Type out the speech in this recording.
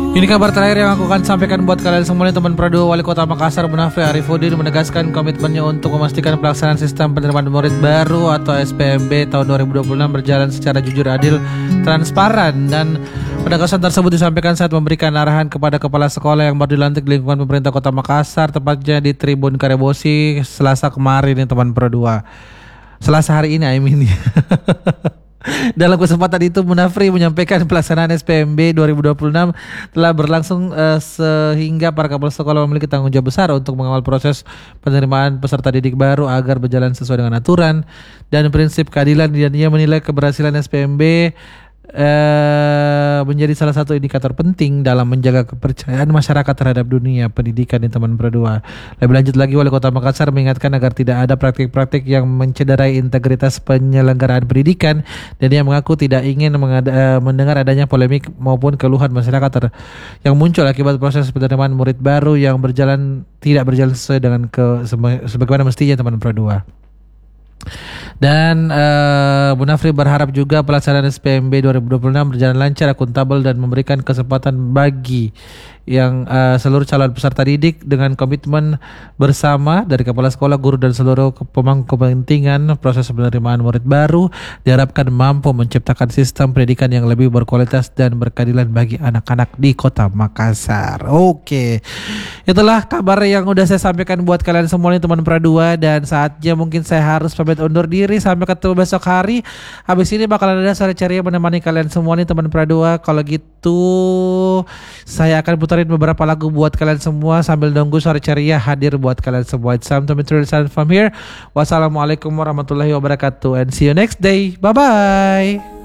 Ini kabar terakhir yang aku akan sampaikan buat kalian semuanya teman Prado. Wali Kota Makassar Munafri Arifudin menegaskan komitmennya untuk memastikan pelaksanaan sistem penerimaan murid baru atau SPMB tahun 2026 berjalan secara jujur, adil, transparan. Dan penegasan tersebut disampaikan saat memberikan arahan kepada kepala sekolah yang baru dilantik di lingkungan pemerintah Kota Makassar, tepatnya di Tribun Karebosi Selasa kemarin nih teman Prado. Selasa hari ini Dalam kesempatan itu Munafri menyampaikan pelaksanaan SPMB 2026 telah berlangsung sehingga para kepala sekolah memiliki tanggung jawab besar untuk mengawal proses penerimaan peserta didik baru agar berjalan sesuai dengan aturan dan prinsip keadilan, dan ia menilai keberhasilan SPMB menjadi salah satu indikator penting dalam menjaga kepercayaan masyarakat terhadap dunia pendidikan di teman berdua. Lebih lanjut lagi, Wali Kota Makassar mengingatkan agar tidak ada praktik-praktik yang mencederai integritas penyelenggaraan pendidikan, dan ia mengaku tidak ingin mendengar adanya polemik maupun keluhan masyarakat yang muncul akibat proses penerimaan murid baru yang tidak berjalan sesuai dengan sebagaimana mestinya teman berdua. Dan Munafri berharap juga pelaksanaan SPMB 2026 berjalan lancar, akuntabel, dan memberikan kesempatan bagi yang seluruh calon peserta didik dengan komitmen bersama dari kepala sekolah, guru, dan seluruh pemangku kepentingan. Proses penerimaan murid baru diharapkan mampu menciptakan sistem pendidikan yang lebih berkualitas dan berkeadilan bagi anak-anak di Kota Makassar. Oke, itulah kabar yang udah saya sampaikan buat kalian semua nih teman Pradua, dan saatnya mungkin saya harus pamit undur diri. Sampai ketemu besok hari. Habis ini bakalan ada sore ceria menemani kalian semua nih teman Pradua. Kalau gitu saya akan putarin beberapa lagu buat kalian semua sambil nunggu sore ceria hadir buat kalian semua. It's time to meet from here. Wassalamualaikum warahmatullahi wabarakatuh, and see you next day. Bye bye.